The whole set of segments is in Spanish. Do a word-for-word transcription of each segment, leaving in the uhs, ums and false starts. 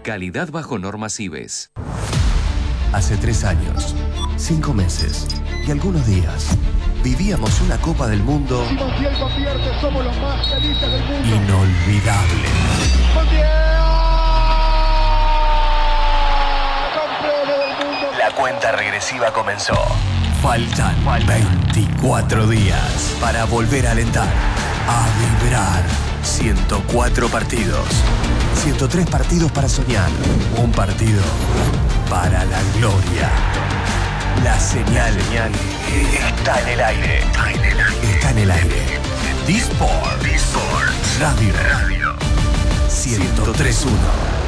Calidad bajo normas I B E S. Hace tres años, cinco meses y algunos días, vivíamos una Copa del Mundo somos los más felices del mundo. Inolvidable. ¡Campeones del mundo! La cuenta regresiva comenzó. Faltan veinticuatro días para volver a alentar, a vibrar. ciento cuatro partidos, ciento tres partidos para soñar, un partido para la gloria. La señal está en el aire. Está en el aire. Está en el aire. D-Sport. D-Sport. Radio. Radio. ciento tres punto uno.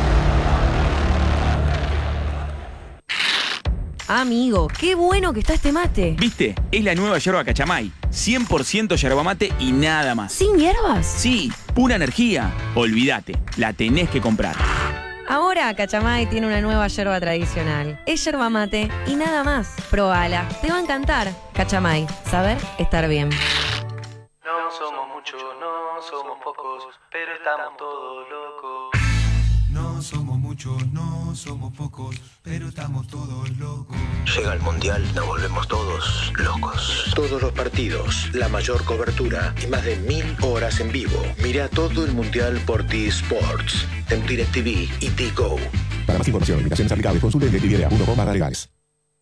Amigo, qué bueno que está este mate. ¿Viste? Es la nueva yerba Cachamay. cien por ciento yerba mate y nada más. ¿Sin hierbas? Sí, pura energía. Olvídate, la tenés que comprar. Ahora Cachamay tiene una nueva yerba tradicional. Es yerba mate y nada más. Probala, te va a encantar. Cachamay, saber estar bien. No somos muchos, no somos pocos, pero estamos todos locos. No somos muchos, no somos pocos, pero estamos todos locos. Llega el Mundial, nos volvemos todos locos. Todos los partidos, la mayor cobertura y más de mil horas en vivo. Mira todo el Mundial por T-Sports, en DirecTV y T-Go. Para más información, limitaciones aplicables, consulte en directv punto com barra legales.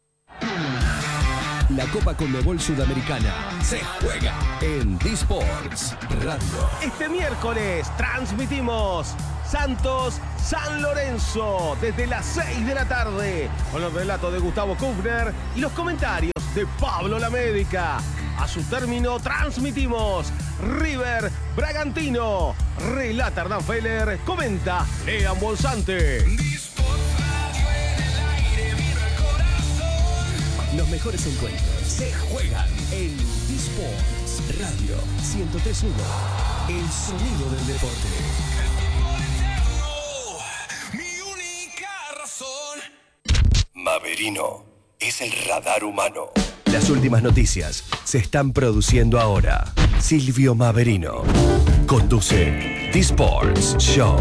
La Copa Conmebol Sudamericana se juega en D-Sports Radio. Este miércoles transmitimos Santos San Lorenzo desde las seis de la tarde con los relatos de Gustavo Kufner y los comentarios de Pablo Lamédica. A su término transmitimos River Bragantino. Relata Hernán Feller, comenta Lean Bolsante. Los mejores encuentros se juegan en D-Sports Radio ciento tres punto uno. El sonido del deporte. Maverino es el radar humano. Las últimas noticias se están produciendo ahora. Silvio Maverino conduce D-Sports Show.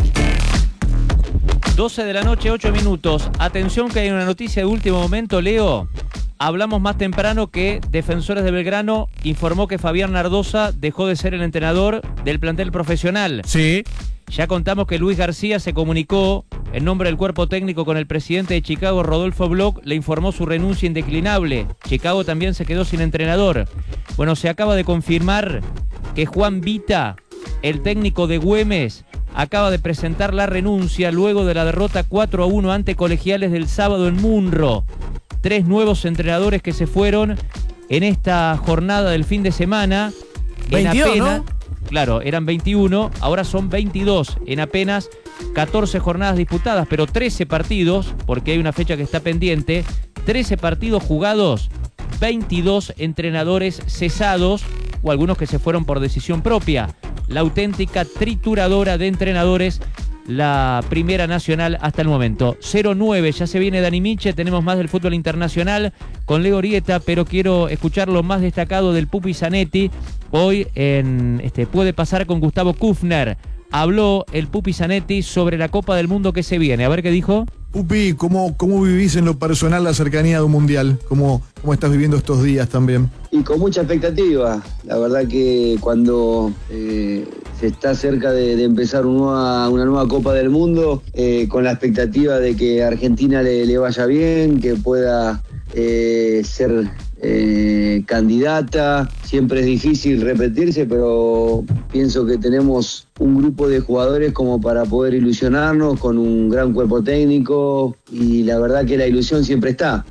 doce de la noche, ocho minutos. Atención que hay una noticia de último momento, Leo. Hablamos más temprano que Defensores de Belgrano informó que Fabián Nardosa dejó de ser el entrenador del plantel profesional. Sí. Ya contamos que Luis García se comunicó en nombre del cuerpo técnico con el presidente de Chicago, Rodolfo Bloch, le informó su renuncia indeclinable. Chicago también se quedó sin entrenador. Bueno, se acaba de confirmar que Juan Vita, el técnico de Güemes, acaba de presentar la renuncia luego de la derrota cuatro a uno ante Colegiales del sábado en Munro. Tres nuevos entrenadores que se fueron en esta jornada del fin de semana. veintidós, en apenas, ¿no? Claro, eran veintiuno, ahora son veintidós en apenas catorce jornadas disputadas, pero trece partidos, porque hay una fecha que está pendiente, trece partidos jugados, veintidós entrenadores cesados o algunos que se fueron por decisión propia. La auténtica trituradora de entrenadores, la Primera Nacional hasta el momento. cero nueve, ya se viene Dani Miche, tenemos más del fútbol internacional con Leo Orieta, pero quiero escuchar lo más destacado del Pupi Zanetti. Hoy en este Puede Pasar con Gustavo Kufner. Habló el Pupi Zanetti sobre la Copa del Mundo que se viene. A ver qué dijo. Pupi, ¿cómo, cómo vivís en lo personal la cercanía de un mundial? ¿Cómo, cómo estás viviendo estos días también? Y con mucha expectativa. La verdad que cuando eh, se está cerca de, de empezar una nueva, una nueva Copa del Mundo, eh, con la expectativa de que a Argentina le, le vaya bien, que pueda eh, ser eh, candidata. Siempre es difícil repetirse, pero pienso que tenemos un grupo de jugadores como para poder ilusionarnos, con un gran cuerpo técnico, y la verdad que la ilusión siempre está.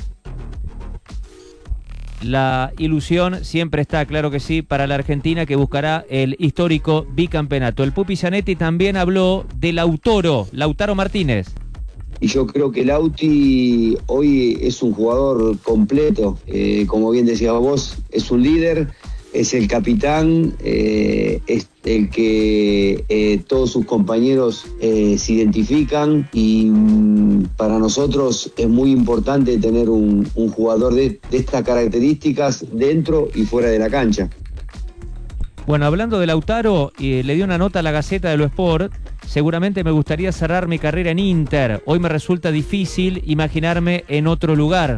La ilusión siempre está, claro que sí, para la Argentina, que buscará el histórico bicampeonato. El Pupi Zanetti también habló de Lautaro, Lautaro Martínez. Y yo creo que Lauti hoy es un jugador completo, eh, como bien decías vos, es un líder, es el capitán, eh, es el que eh, todos sus compañeros eh, se identifican, y mm, para nosotros es muy importante tener un, un jugador de, de estas características dentro y fuera de la cancha. Bueno, hablando de Lautaro, eh, le dio una nota a la Gaceta de lo Sport seguramente me gustaría cerrar mi carrera en Inter. Hoy me resulta difícil imaginarme en otro lugar.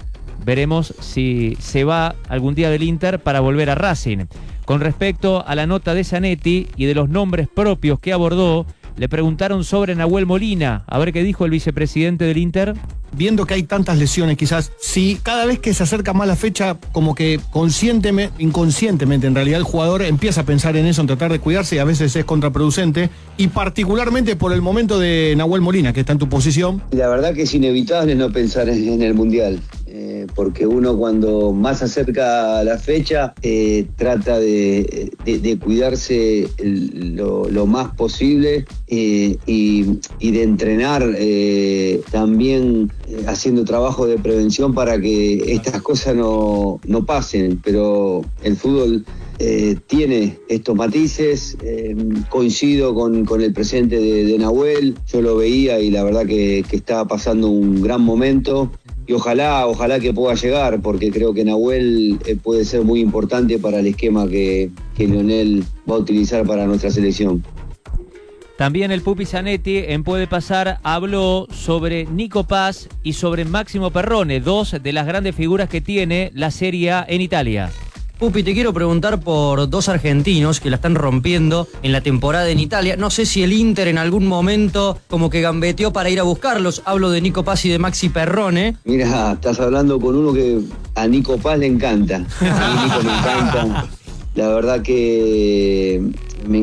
Veremos si se va algún día del Inter para volver a Racing. Con respecto a la nota de Zanetti y de los nombres propios que abordó, le preguntaron sobre Nahuel Molina. A ver qué dijo el vicepresidente del Inter. Viendo que hay tantas lesiones, quizás, si cada vez que se acerca más la fecha, como que conscientemente, inconscientemente, en realidad el jugador empieza a pensar en eso, en tratar de cuidarse, y a veces es contraproducente, y particularmente por el momento de Nahuel Molina, que está en tu posición. La verdad que es inevitable no pensar en, en el Mundial, eh, porque uno cuando más se acerca a la fecha, eh, trata de, de, de cuidarse el, lo, lo más posible eh, y, y de entrenar eh, también eh, haciendo trabajo de prevención para que estas cosas no, no pasen, pero el fútbol eh, tiene estos matices. Eh, coincido con, con el presente de, de Nahuel, yo lo veía y la verdad que, que estaba pasando un gran momento. Y ojalá, ojalá que pueda llegar, porque creo que Nahuel eh, puede ser muy importante para el esquema que, que Lionel va a utilizar para nuestra selección. También el Pupi Zanetti en Puede Pasar habló sobre Nico Paz y sobre Máximo Perrone, dos de las grandes figuras que tiene la Serie A en Italia. Pupi, te quiero preguntar por dos argentinos que la están rompiendo en la temporada en Italia. No sé si el Inter en algún momento como que gambeteó para ir a buscarlos. Hablo de Nico Paz y de Maxi Perrone. Mira, estás hablando con uno que a Nico Paz le encanta. A mí Nico me encanta. La verdad que me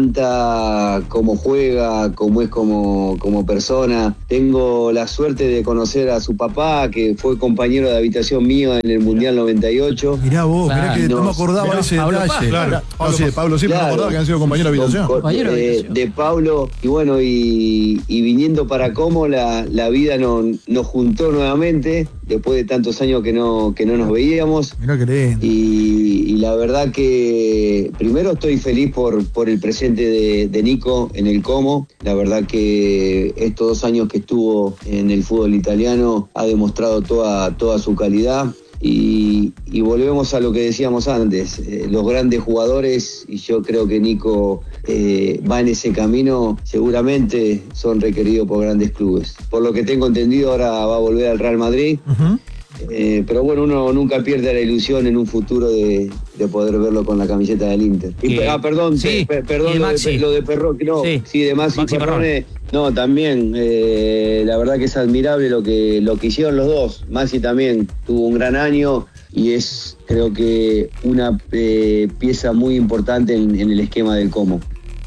encanta cómo juega, cómo es como, como persona. Tengo la suerte de conocer a su papá, que fue compañero de habitación mío en el Mundial noventa y ocho. Mirá vos, mirá que no, no me acordaba de ese Pablo detalle. Paz, Claro. Pablo, Pablo, sí, Pablo sí, claro, me acordaba que han sido compañeros de habitación. Con, con, de, de Pablo, y bueno, y, y viniendo para Como, la, la vida nos, nos juntó nuevamente, después de tantos años que no, que no nos veíamos. Mirá que lindo. Y, y la verdad que primero estoy feliz por, por el presente de, de Nico en el Como. La verdad que estos dos años que estuvo en el fútbol italiano ha demostrado toda, toda su calidad. Y, y volvemos a lo que decíamos antes, eh, los grandes jugadores, y yo creo que Nico eh, va en ese camino, seguramente son requeridos por grandes clubes. Por lo que tengo entendido, ahora va a volver al Real Madrid. Uh-huh. Eh, pero bueno, uno nunca pierde la ilusión en un futuro de, de poder verlo con la camiseta del Inter. Y, ah, perdón, sí, pe, perdón lo de, lo de Perrone, no, sí, sí de Maxi, Maxi Perrone, no, también, eh, la verdad que es admirable lo que, lo que hicieron los dos. Maxi también tuvo un gran año y es, creo que, una eh, pieza muy importante en, en el esquema del Como.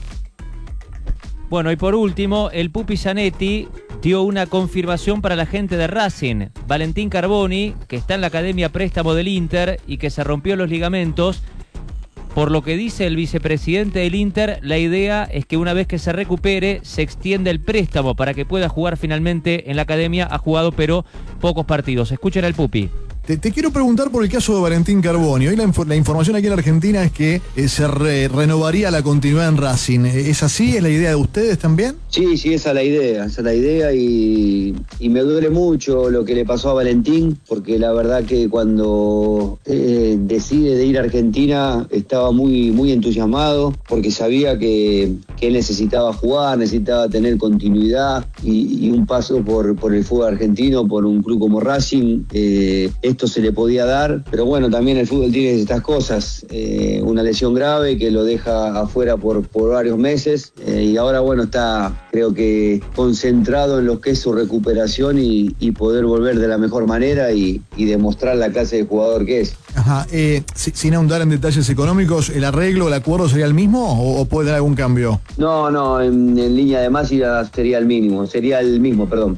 Bueno, y por último, el Pupi Zanetti dio una confirmación para la gente de Racing. Valentín Carboni, que está en la Academia Préstamo del Inter y que se rompió los ligamentos. Por lo que dice el vicepresidente del Inter, la idea es que una vez que se recupere, se extienda el préstamo para que pueda jugar finalmente en la Academia. Ha jugado, pero pocos partidos. Escuchen al Pupi. Te, te quiero preguntar por el caso de Valentín Carboni. Hoy la, inf la información aquí en Argentina es que eh, se re renovaría la continuidad en Racing. ¿Es así? ¿Es la idea de ustedes también? Sí, sí, esa es la idea, esa es la idea y, y me duele mucho lo que le pasó a Valentín, porque la verdad que cuando eh, decide de ir a Argentina estaba muy, muy entusiasmado, porque sabía que, que él necesitaba jugar, necesitaba tener continuidad y, y un paso por, por el fútbol argentino, por un club como Racing. Eh, esto se le podía dar, pero bueno, también el fútbol tiene estas cosas, eh, una lesión grave que lo deja afuera por, por varios meses eh, y ahora bueno, está creo que concentrado en lo que es su recuperación y, y poder volver de la mejor manera y, y demostrar la clase de jugador que es. Ajá, eh, sin ahondar en detalles económicos, ¿el arreglo, el acuerdo sería el mismo o, o puede haber algún cambio? No, no, en, en línea de más sería el mínimo, sería el mismo, perdón.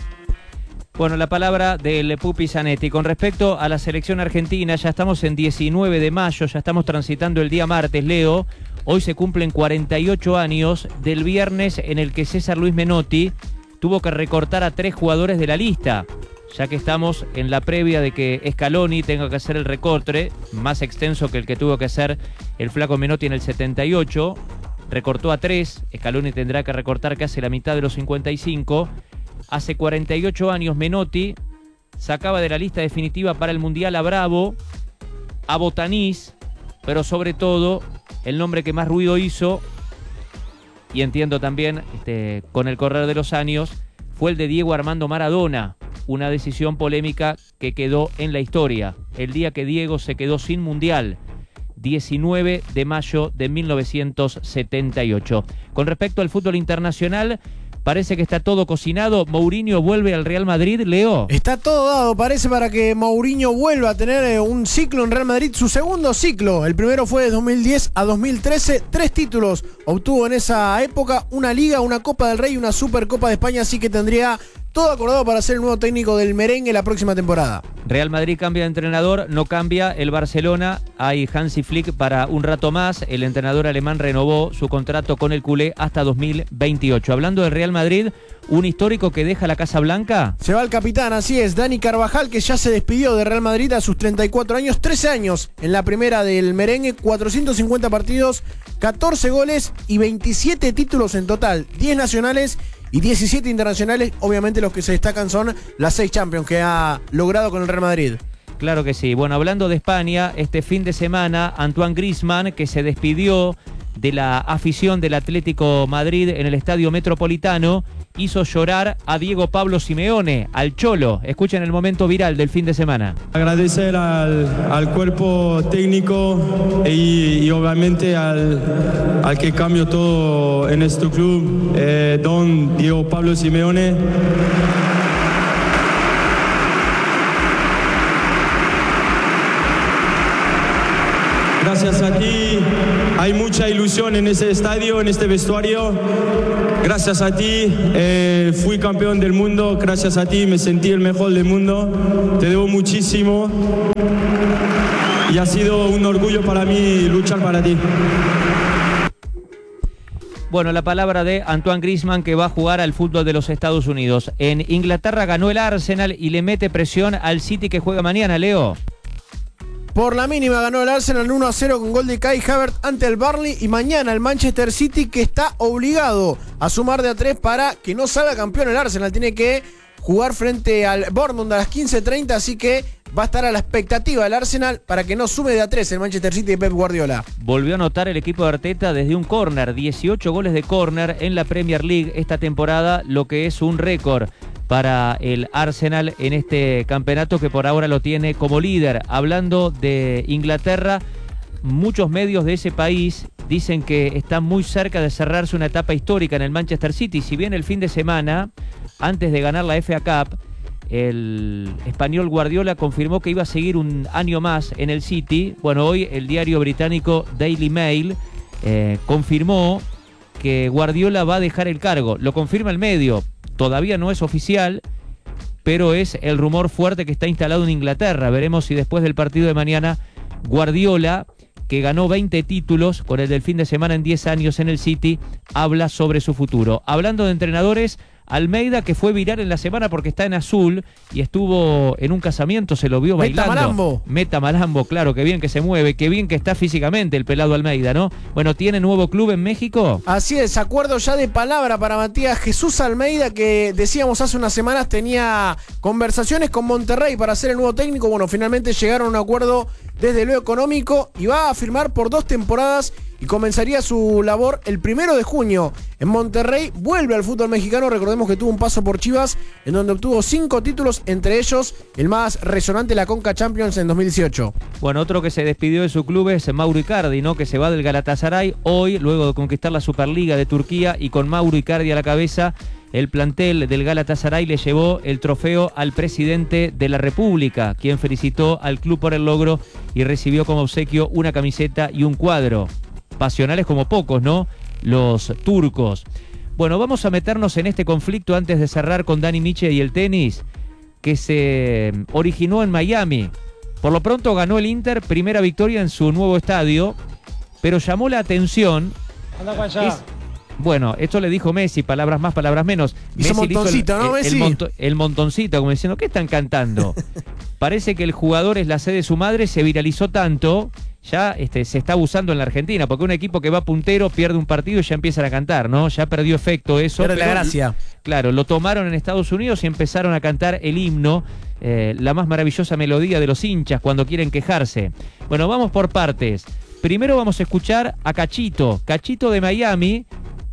Bueno, la palabra del Pupi Zanetti. Con respecto a la selección argentina, ya estamos en diecinueve de mayo, ya estamos transitando el día martes, Leo. Hoy se cumplen cuarenta y ocho años del viernes en el que César Luis Menotti tuvo que recortar a tres jugadores de la lista, ya que estamos en la previa de que Scaloni tenga que hacer el recorte, más extenso que el que tuvo que hacer el flaco Menotti en el setenta y ocho. Recortó a tres, Scaloni tendrá que recortar casi la mitad de los cincuenta y cinco. Hace cuarenta y ocho años Menotti sacaba de la lista definitiva para el Mundial a Bravo, a Botanís, pero sobre todo el nombre que más ruido hizo y entiendo también, este, con el correr de los años, fue el de Diego Armando Maradona, una decisión polémica que quedó en la historia. El día que Diego se quedó sin mundial, diecinueve de mayo de mil novecientos setenta y ocho. Con respecto al fútbol internacional, parece que está todo cocinado. Mourinho vuelve al Real Madrid, Leo. Está todo dado, parece, para que Mourinho vuelva a tener eh, un ciclo en Real Madrid, su segundo ciclo. El primero fue de dos mil diez a dos mil trece, tres títulos obtuvo en esa época, una Liga, una Copa del Rey y una Supercopa de España, así que tendría todo acordado para ser el nuevo técnico del merengue la próxima temporada. Real Madrid cambia de entrenador, no cambia el Barcelona. Hay Hansi Flick para un rato más. El entrenador alemán renovó su contrato con el culé hasta dos mil veintiocho. Hablando del Real Madrid, un histórico que deja la Casa Blanca. Se va el capitán, así es, Dani Carvajal, que ya se despidió de Real Madrid a sus treinta y cuatro años, trece años en la primera del merengue, cuatrocientos cincuenta partidos, catorce goles y veintisiete títulos en total, diez nacionales y diecisiete internacionales. Obviamente los que se destacan son las seis Champions que ha logrado con el Real Madrid. Claro que sí. Bueno, hablando de España, este fin de semana, Antoine Griezmann, que se despidió de la afición del Atlético Madrid en el Estadio Metropolitano, hizo llorar a Diego Pablo Simeone, al Cholo. Escuchen el momento viral del fin de semana. Agradecer al, al cuerpo técnico y, y obviamente al, al que cambió todo en este club, eh, don Diego Pablo Simeone. Gracias a ti, hay mucha ilusión en este estadio, en este vestuario. Gracias a ti, eh, fui campeón del mundo. Gracias a ti, me sentí el mejor del mundo. Te debo muchísimo y ha sido un orgullo para mí luchar para ti. Bueno, la palabra de Antoine Griezmann, que va a jugar al fútbol de los Estados Unidos. En Inglaterra ganó el Arsenal y le mete presión al City, que juega mañana, Leo. Por la mínima ganó el Arsenal uno a cero con gol de Kai Havertz ante el Burnley, y mañana el Manchester City, que está obligado a sumar de a tres para que no salga campeón el Arsenal. Tiene que jugar frente al Bournemouth a las quince treinta, así que va a estar a la expectativa del Arsenal para que no sume de a tres el Manchester City de Pep Guardiola. Volvió a anotar el equipo de Arteta desde un córner, dieciocho goles de córner en la Premier League esta temporada, lo que es un récord para el Arsenal en este campeonato, que por ahora lo tiene como líder. Hablando de Inglaterra, muchos medios de ese país dicen que está muy cerca de cerrarse una etapa histórica en el Manchester City. Si bien el fin de semana, antes de ganar la F A Cup, el español Guardiola confirmó que iba a seguir un año más en el City. Bueno, hoy el diario británico Daily Mail eh, confirmó que Guardiola va a dejar el cargo. Lo confirma el medio. Todavía no es oficial, pero es el rumor fuerte que está instalado en Inglaterra. Veremos si después del partido de mañana Guardiola, que ganó veinte títulos con el del fin de semana en diez años en el City, habla sobre su futuro. Hablando de entrenadores, Almeida, que fue viral en la semana porque está en azul y estuvo en un casamiento, se lo vio bailando. Meta Malambo. Meta Malambo, claro, qué bien que se mueve, qué bien que está físicamente el pelado Almeida, ¿no? Bueno, ¿tiene nuevo club en México? Así es, acuerdo ya de palabra para Matías Jesús Almeida, que decíamos hace unas semanas tenía conversaciones con Monterrey para ser el nuevo técnico. Bueno, finalmente llegaron a un acuerdo desde lo económico y va a firmar por dos temporadas y comenzaría su labor el primero de junio en Monterrey. Vuelve al fútbol mexicano, recordemos que tuvo un paso por Chivas, en donde obtuvo cinco títulos, entre ellos el más resonante, la Conca Champions en dos mil dieciocho. Bueno, otro que se despidió de su club es Mauro Icardi, ¿no? Que se va del Galatasaray hoy, luego de conquistar la Superliga de Turquía, y con Mauro Icardi a la cabeza, el plantel del Galatasaray le llevó el trofeo al presidente de la República, quien felicitó al club por el logro y recibió como obsequio una camiseta y un cuadro. Pasionales como pocos, ¿no? Los turcos. Bueno, vamos a meternos en este conflicto antes de cerrar con Dani Miche y el tenis, que se originó en Miami. Por lo pronto ganó el Inter, primera victoria en su nuevo estadio, pero llamó la atención. Anda para allá. Es, bueno, esto le dijo Messi, palabras más, palabras menos. Hizo Messi montoncito, hizo el, ¿no, el, Messi? el, monto, el montoncito, como diciendo, ¿qué están cantando? Parece que el jugador es la sede de su madre, se viralizó tanto, ya este, se está abusando en la Argentina, porque un equipo que va puntero pierde un partido y ya empiezan a cantar, ¿no? Ya perdió efecto eso. Pero la gracia. Claro, lo tomaron en Estados Unidos y empezaron a cantar el himno, eh, la más maravillosa melodía de los hinchas cuando quieren quejarse. Bueno, vamos por partes. Primero vamos a escuchar a Cachito, Cachito de Miami,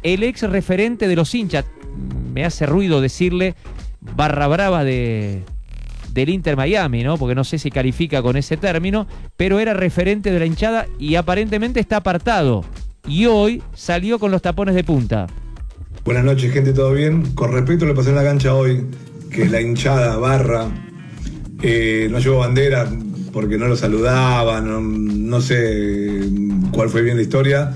el ex referente de los hinchas, me hace ruido decirle barra brava de, del Inter Miami, ¿no? Porque no sé si califica con ese término, pero era referente de la hinchada y aparentemente está apartado. Y hoy salió con los tapones de punta. Buenas noches, gente, ¿todo bien? Con respecto a lo que pasó en la cancha hoy, que la hinchada barra eh, no llevó bandera porque no lo saludaban, no, no sé cuál fue bien la historia.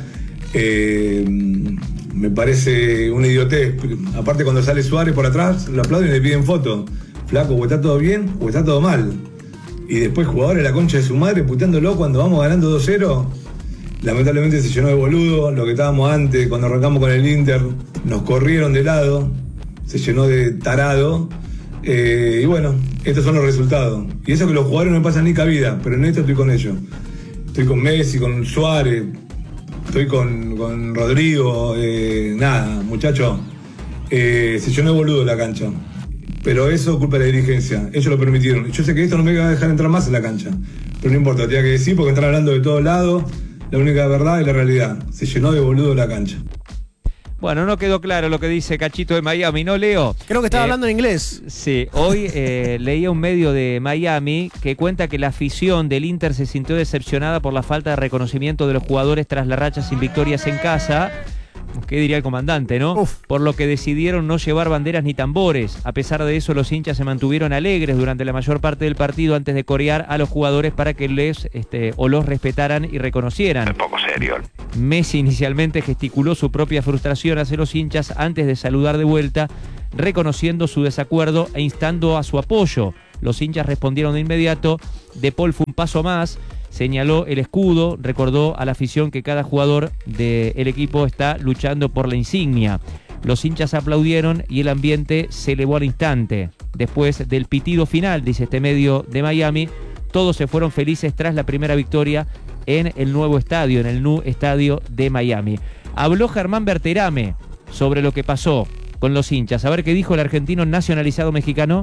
Eh, me parece una idiotez. Aparte, cuando sale Suárez por atrás, lo aplauden y le piden foto. Flaco, o está todo bien o está todo mal. Y después jugadores de la concha de su madre puteándolo cuando vamos ganando dos cero. Lamentablemente se llenó de boludo. Lo que estábamos antes, cuando arrancamos con el Inter, nos corrieron de lado. Se llenó de tarado. Eh, y bueno, estos son los resultados. Y eso que los jugadores no me pasan ni cabida, pero en esto estoy con ellos. Estoy con Messi, con Suárez, estoy con, con Rodrigo. Eh, nada, muchachos, eh, se llenó de boludo la cancha. Pero eso es culpa de la dirigencia. Ellos lo permitieron. Yo sé que esto no me va a dejar entrar más en la cancha. Pero no importa, tenía que decir porque están hablando de todos lados. La única verdad es la realidad. Se llenó de boludo la cancha. Bueno, no quedó claro lo que dice Cachito de Miami, ¿no, Leo? Creo que estaba eh, hablando en inglés. Sí, hoy eh, leía un medio de Miami que cuenta que la afición del Inter se sintió decepcionada por la falta de reconocimiento de los jugadores tras la racha sin victorias en casa. ¿Qué diría el comandante, no? Uf. Por lo que decidieron no llevar banderas ni tambores. A pesar de eso, los hinchas se mantuvieron alegres durante la mayor parte del partido antes de corear a los jugadores para que les este, o los respetaran y reconocieran. Un poco serio. Messi inicialmente gesticuló su propia frustración hacia los hinchas antes de saludar de vuelta, reconociendo su desacuerdo e instando a su apoyo. Los hinchas respondieron de inmediato. De Paul fue un paso más. Señaló el escudo, recordó a la afición que cada jugador del equipo está luchando por la insignia. Los hinchas aplaudieron y el ambiente se elevó al instante. Después del pitido final, dice este medio de Miami, todos se fueron felices tras la primera victoria en el nuevo estadio, en el New Estadio de Miami. Habló Germán Berterame sobre lo que pasó con los hinchas. A ver qué dijo el argentino nacionalizado mexicano.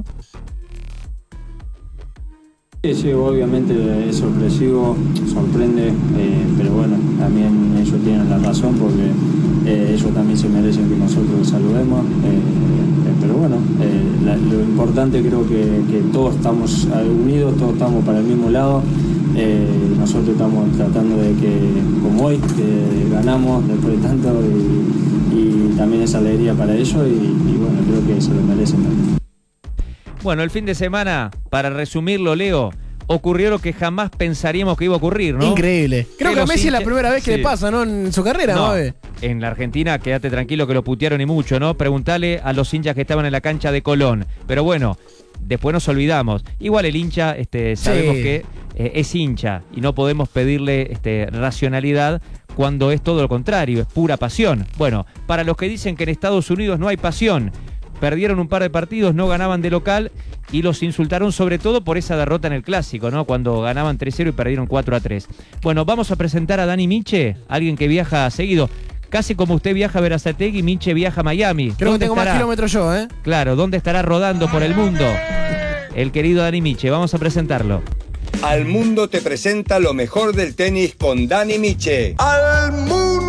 Sí, sí, obviamente es sorpresivo, sorprende, eh, pero bueno, también ellos tienen la razón porque eh, ellos también se merecen que nosotros los saludemos, eh, eh, pero bueno, eh, la, lo importante creo que, que todos estamos unidos, todos estamos para el mismo lado, eh, nosotros estamos tratando de que, como hoy, que ganamos después de tanto y, y también es alegría para ellos y, y bueno, creo que se lo merecen también. Bueno, el fin de semana, para resumirlo, Leo, ocurrió lo que jamás pensaríamos que iba a ocurrir, ¿no? Increíble. Creo que, que a Messi hinchas... es la primera vez que sí. le pasa, ¿no? En su carrera, no, Mabe. En la Argentina, quédate tranquilo que lo putearon y mucho, ¿no? Preguntale a los hinchas que estaban en la cancha de Colón. Pero bueno, después nos olvidamos. Igual el hincha, este, sabemos sí. que eh, es hincha y no podemos pedirle este, racionalidad cuando es todo lo contrario, es pura pasión. Bueno, para los que dicen que en Estados Unidos no hay pasión, perdieron un par de partidos, no ganaban de local y los insultaron sobre todo por esa derrota en el Clásico, ¿no? Cuando ganaban tres cero y perdieron cuatro a tres. Bueno, vamos a presentar a Dani Miche, alguien que viaja seguido. Casi como usted viaja a Berazategui, Miche viaja a Miami. Creo que tengo estará? más kilómetros yo, ¿eh? Claro, ¿dónde estará rodando por el mundo? El querido Dani Miche, vamos a presentarlo. Al mundo te presenta lo mejor del tenis con Dani Miche. ¡Al mundo!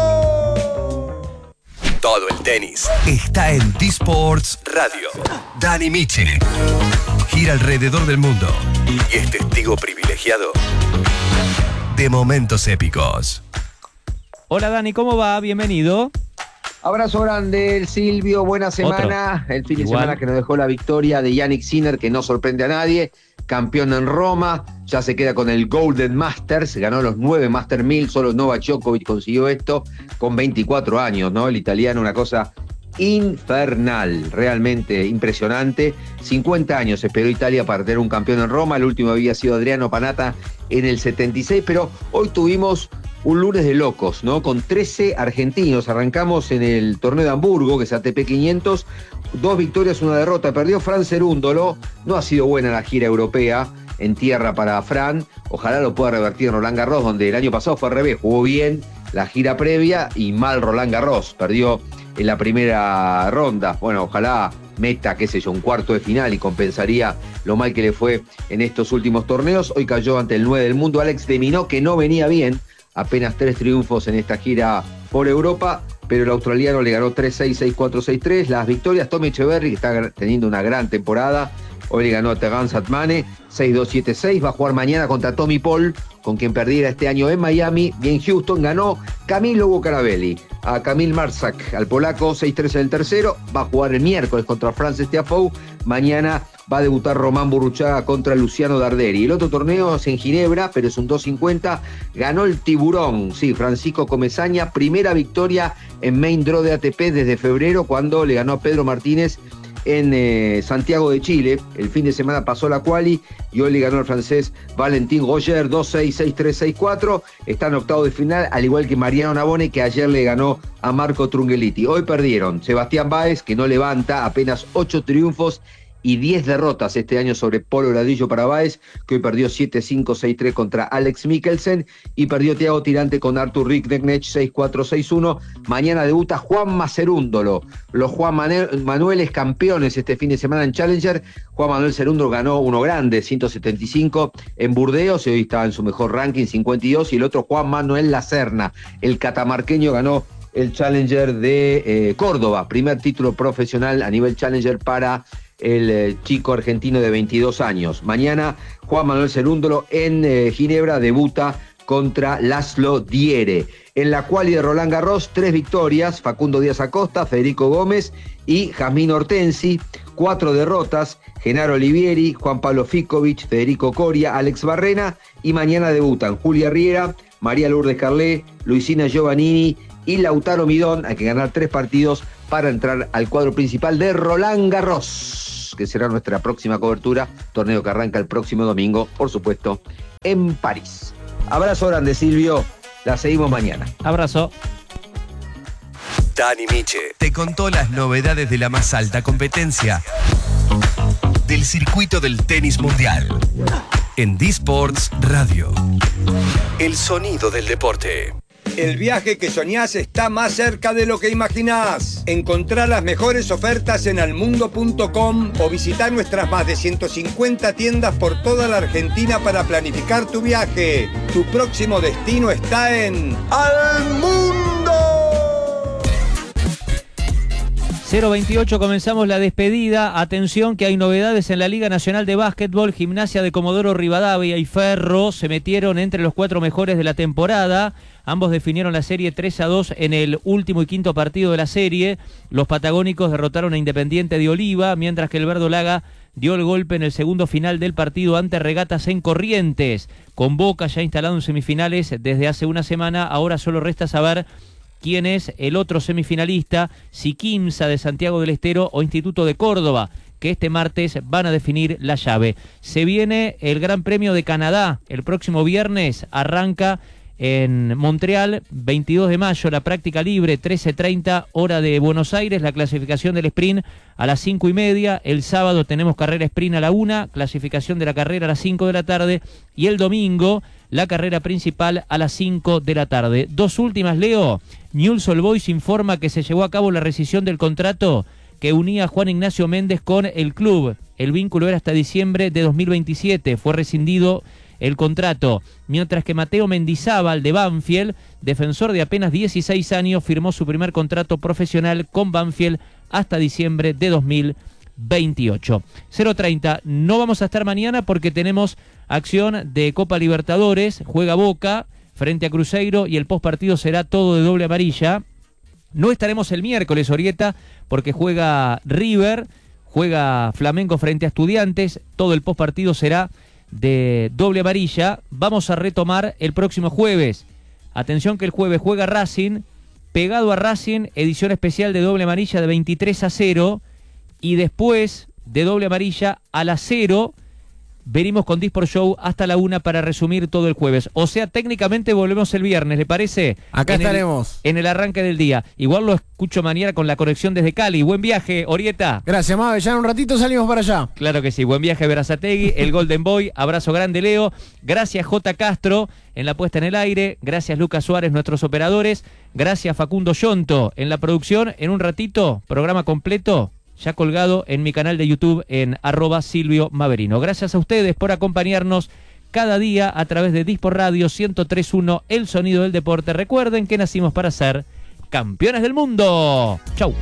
Todo el tenis está en D-Sports Radio. Dani Miche gira alrededor del mundo y es testigo privilegiado de momentos épicos. Hola Dani, ¿cómo va? Bienvenido. Abrazo grande, Silvio, buena semana. Otro. El fin de Igual. semana que nos dejó la victoria de Yannick Sinner, que no sorprende a nadie. Campeón en Roma, ya se queda con el Golden Masters, ganó los nueve Master mil, solo Novak Djokovic consiguió esto con veinticuatro años, ¿no? El italiano, una cosa infernal, realmente impresionante. cincuenta años esperó Italia para tener un campeón en Roma, el último había sido Adriano Panatta en el setenta y seis, pero hoy tuvimos un lunes de locos, ¿no? Con trece argentinos, arrancamos en el torneo de Hamburgo, que es A T P quinientos, dos victorias, una derrota, perdió Fran Cerúndolo, no ha sido buena la gira europea en tierra para Fran, ojalá lo pueda revertir en Roland Garros, donde el año pasado fue al revés, jugó bien la gira previa y mal Roland Garros, perdió en la primera ronda, bueno, ojalá meta, qué sé yo, un cuarto de final y compensaría lo mal que le fue en estos últimos torneos. Hoy cayó ante el nueve del mundo, Alex de Minaur, que no venía bien, apenas tres triunfos en esta gira por Europa, pero el australiano le ganó tres seis, seis cuatro, seis tres. Las victorias, Tommy Echeverry, que está teniendo una gran temporada, hoy le ganó a Terence Atmane, seis dos, siete seis. Va a jugar mañana contra Tommy Paul, con quien perdiera este año en Miami. Bien, Houston ganó Camilo Bucarabelli a Kamil Marsak, al polaco, seis tres en el tercero. Va a jugar el miércoles contra Frances Tiafoe. Mañana va a debutar Román Burruchaga contra Luciano Darderi. El otro torneo es en Ginebra, pero es un dos cincuenta. Ganó el Tiburón, sí, Francisco Comesaña. Primera victoria en Main Draw de A T P desde febrero, cuando le ganó a Pedro Martínez en eh, Santiago de Chile. El fin de semana pasó la quali y hoy le ganó al francés Valentín Roger dos seis, seis tres, seis cuatro. Está en octavo de final, al igual que Mariano Navone, que ayer le ganó a Marco Trungelliti. Hoy perdieron Sebastián Báez, que no levanta, apenas ocho triunfos y diez derrotas este año sobre Polo Ladrillo para Báez, que hoy perdió siete cinco, seis tres contra Alex Mikkelsen, y perdió Thiago Tirante con Artur Rincknech seis cuatro, seis uno. Mañana debuta Juan Macerúndolo. Los Juan Manueles campeones este fin de semana en Challenger. Juan Manuel Cerúndolo ganó uno grande, ciento setenta y cinco en Burdeos, y hoy estaba en su mejor ranking, cincuenta y dos, y el otro Juan Manuel Lacerna, el catamarqueño, ganó el Challenger de eh, Córdoba, primer título profesional a nivel Challenger para el eh, chico argentino de veintidós años. Mañana Juan Manuel Cerúndolo en eh, Ginebra debuta contra Laszlo Diere. En la quali de Roland Garros, tres victorias: Facundo Díaz Acosta, Federico Gómez y Jasmine Hortensi. Cuatro derrotas: Genaro Olivieri, Juan Pablo Ficovich, Federico Coria, Alex Barrena. Y mañana debutan Julia Riera, María Lourdes Carlé, Luisina Giovannini y Lautaro Midón. Hay que ganar tres partidos para entrar al cuadro principal de Roland Garros, que será nuestra próxima cobertura, torneo que arranca el próximo domingo, por supuesto, en París. Abrazo grande, Silvio. La seguimos mañana. Abrazo. Dani Miche te contó las novedades de la más alta competencia del circuito del tenis mundial en D-Sports Radio. El sonido del deporte. El viaje que soñás está más cerca de lo que imaginás. Encontrá las mejores ofertas en almundo punto com o visitá nuestras más de ciento cincuenta tiendas por toda la Argentina para planificar tu viaje. Tu próximo destino está en Almundo. cero veintiocho, comenzamos la despedida. Atención que hay novedades en la Liga Nacional de Básquetbol. Gimnasia de Comodoro Rivadavia y Ferro se metieron entre los cuatro mejores de la temporada. Ambos definieron la serie tres a dos en el último y quinto partido de la serie. Los patagónicos derrotaron a Independiente de Oliva, mientras que el Verdolaga dio el golpe en el segundo final del partido ante Regatas en Corrientes. Con Boca ya instalado en semifinales desde hace una semana, ahora solo resta saber quién es el otro semifinalista, si Quimsa de Santiago del Estero o Instituto de Córdoba, que este martes van a definir la llave. Se viene el Gran Premio de Canadá. El próximo viernes arranca en Montreal, veintidós de mayo, la práctica libre, trece treinta, hora de Buenos Aires, la clasificación del sprint a las cinco y media. El sábado tenemos carrera sprint a la una, clasificación de la carrera a las cinco de la tarde, y el domingo la carrera principal a las cinco de la tarde. Dos últimas, Leo. Newell's Old Boys informa que se llevó a cabo la rescisión del contrato que unía a Juan Ignacio Méndez con el club. El vínculo era hasta diciembre de dos mil veintisiete, fue rescindido el contrato, mientras que Mateo Mendizábal de Banfield, defensor de apenas dieciséis años, firmó su primer contrato profesional con Banfield hasta diciembre de dos mil veintiocho. cero treinta, no vamos a estar mañana porque tenemos acción de Copa Libertadores, juega Boca frente a Cruzeiro y el postpartido será todo de doble amarilla. No estaremos el miércoles, Orieta, porque juega River, juega Flamengo frente a Estudiantes, todo el postpartido será de doble amarilla. Vamos a retomar el próximo jueves. Atención que el jueves juega Racing, pegado a Racing, edición especial de doble amarilla de veintitrés a cero, y después de doble amarilla a las cero venimos con Disport Show hasta la una para resumir todo el jueves. O sea, técnicamente volvemos el viernes, ¿le parece? Acá en estaremos. El, en el arranque del día. Igual lo escucho mañana con la conexión desde Cali. Buen viaje, Orieta. Gracias, Mabe. Ya en un ratito salimos para allá. Claro que sí. Buen viaje, Berazategui, el Golden Boy. Abrazo grande, Leo. Gracias, J. Castro, en la puesta en el aire. Gracias, Lucas Suárez, nuestros operadores. Gracias, Facundo Yonto, en la producción. En un ratito, programa completo ya colgado en mi canal de YouTube en arroba Silvio Maverino. Gracias a ustedes por acompañarnos cada día a través de Disport Radio ciento tres punto uno, el sonido del deporte. Recuerden que nacimos para ser campeones del mundo. Chau.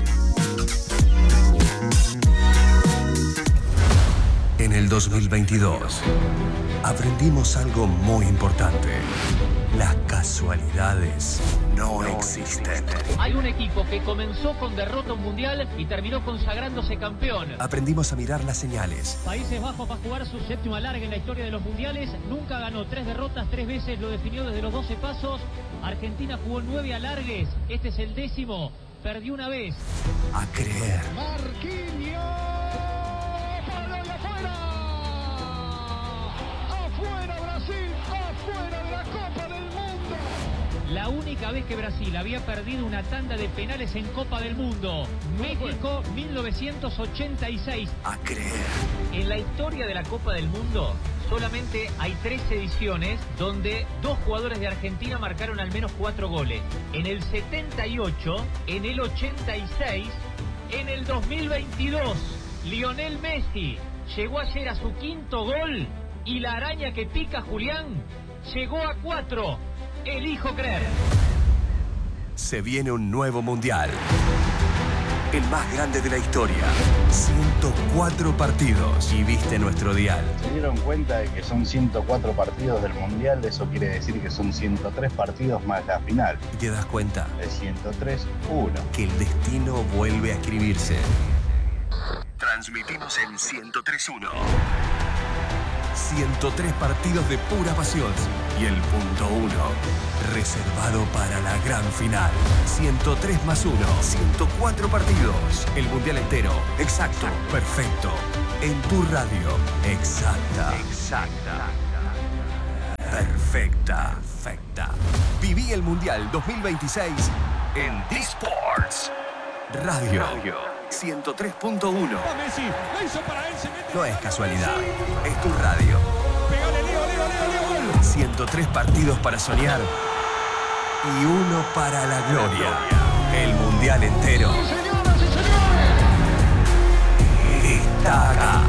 En el dos mil veintidós aprendimos algo muy importante. Las casualidades no existen. Hay un equipo que comenzó con derrota mundial y terminó consagrándose campeón. Aprendimos a mirar las señales. Países Bajos va a jugar su séptimo alargue en la historia de los mundiales. Nunca ganó tres derrotas, tres veces lo definió desde los doce pasos. Argentina jugó nueve alargues. Este es el décimo. Perdió una vez. A creer. Marquinhos. ¡Para y afuera! ¡Afuera Brasil! ¡Afuera de la Copa del Mundo! La única vez que Brasil había perdido una tanda de penales en Copa del Mundo. México, mil novecientos ochenta y seis. A creer. En la historia de la Copa del Mundo, solamente hay tres ediciones donde dos jugadores de Argentina marcaron al menos cuatro goles. En el setenta y ocho, en el ochenta y seis, en el dos mil veintidós. Lionel Messi llegó ayer a su quinto gol y la araña que pica Julián llegó a cuatro. Elijo creer. Se viene un nuevo mundial. El más grande de la historia. ciento cuatro partidos. Y viste nuestro dial. Se dieron cuenta de que son ciento cuatro partidos del mundial. Eso quiere decir que son ciento tres partidos más la final. Y te das cuenta. De ciento tres, uno. Que el destino vuelve a escribirse. Transmitimos en ciento tres uno. ciento tres partidos de pura pasión. Y el punto uno, reservado para la gran final. ciento tres más uno, ciento cuatro partidos. El mundial entero. Exacto, perfecto. En tu radio. Exacta. Exacta. Perfecta. Perfecta. Viví el mundial dos mil veintiséis en D-Sports Radio. ciento tres punto uno. No es casualidad, es tu radio. ciento tres partidos para soñar y uno para la gloria. El mundial entero está acá.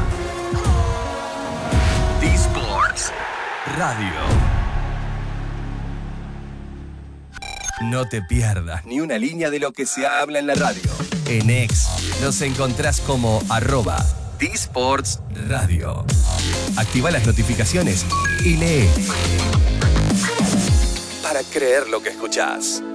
D-Sports Radio. No te pierdas ni una línea de lo que se habla en la radio. En X nos encontrás como arroba D-Sports Radio. Activa las notificaciones y lee para creer lo que escuchás.